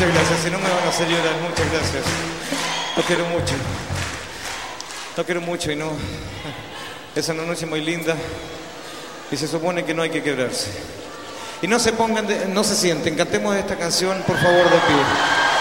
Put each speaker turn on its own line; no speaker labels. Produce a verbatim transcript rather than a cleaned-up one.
Muchas gracias, si no me van a hacer llorar, muchas gracias. Lo quiero mucho. Lo quiero mucho y no... Es una noche muy linda y se supone que no hay que quebrarse. Y no se pongan, de, no se sienten, cantemos esta canción, por favor, de pie.